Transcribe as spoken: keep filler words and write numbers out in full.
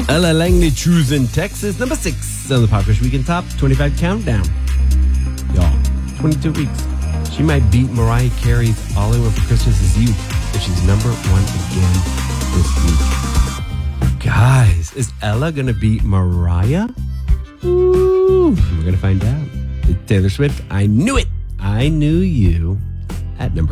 Ella Langley choosing Texas, number six on the Pop Culture Weekend Top twenty-five Countdown. Y'all, twenty-two weeks. She might beat Mariah Carey's All I Want for Christmas Is You if she's number one again this week. Guys, is Ella going to beat Mariah? Ooh, we're going to find out. It's Taylor Swift, I Knew It. I Knew You at number